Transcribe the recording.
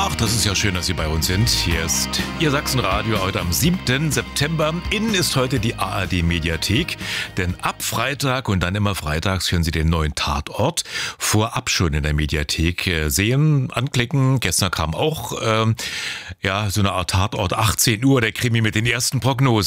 Ach, das ist ja schön, dass Sie bei uns sind. Hier ist Ihr Sachsenradio heute am 7. September. Innen ist heute die ARD-Mediathek, denn ab Freitag und dann immer freitags hören Sie den neuen Tatort vorab schon in der Mediathek sehen, anklicken. Gestern kam auch so eine Art Tatort, 18 Uhr, der Krimi mit den ersten Prognosen.